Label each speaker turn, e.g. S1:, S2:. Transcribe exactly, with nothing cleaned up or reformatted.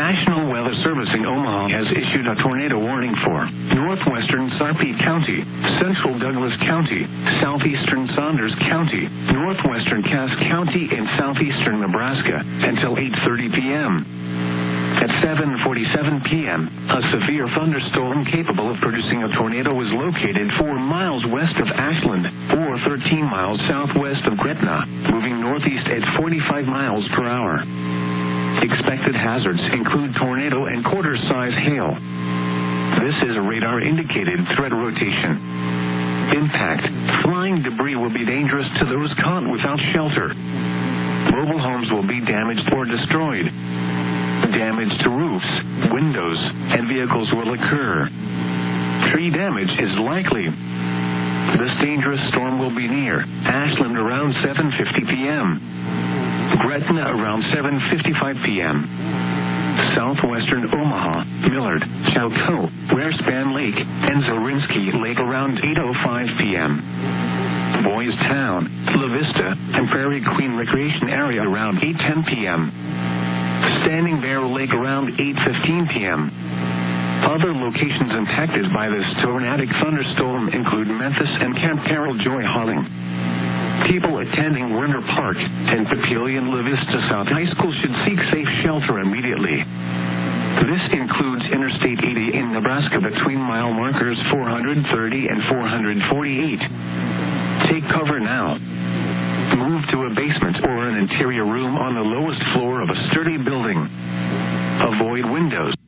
S1: National Weather Service in Omaha has issued a tornado warning for northwestern Sarpy County, central Douglas County, southeastern Saunders County, northwestern Cass County, and southeastern Nebraska until eight thirty p.m. At seven forty-seven p.m., a severe thunderstorm capable of producing a tornado was located four miles west of Ashland or thirteen miles southwest of Gretna, moving northeast at forty-five miles per hour. Expected hazards include tornado and quarter-size hail. This is a radar-indicated threat rotation. Impact. Flying debris will be dangerous to those caught without shelter. Mobile homes will be damaged or destroyed. Damage to roofs, windows, and vehicles will occur. Tree damage is likely. This dangerous storm will be near Ashland around seven fifty p.m. Gretna around seven fifty-five p.m. Southwestern Omaha, Millard, Chilco, Warespan Lake, and Zorinsky Lake around eight oh five p.m. Boys Town, La Vista, and Prairie Queen Recreation Area around eight ten p.m. Standing Bear Lake around eight fifteen p.m. Other locations impacted by this tornadic thunderstorm include Memphis and Camp Carroll Joy Hauling. People attending Werner Park and Papillion La Vista South High School should seek safe shelter immediately. This includes Interstate eighty in Nebraska between mile markers four hundred thirty and four hundred forty-eight. Take cover now. Move to a basement or an interior room on the lowest floor of a sturdy building. Avoid windows.